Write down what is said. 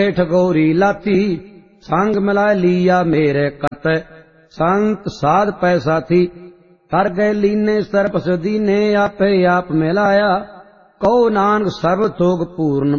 ठगोरी लाती, संग मिलाए लिया मेरे कत, संत साध पैसा थी। कर गए लीने सर्पस दीने, आपे आप मिलाया, कहो नानक सर्व तोग पूर्ण